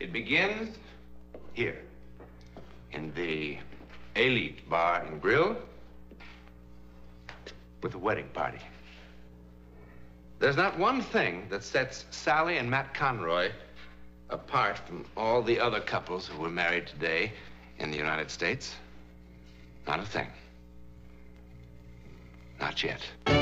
It begins here, in the Elite Bar and Grill, with a wedding party. There's not one thing that sets Sally and Matt Conroy apart from all the other couples who were married today in the United States. Not a thing. Not yet.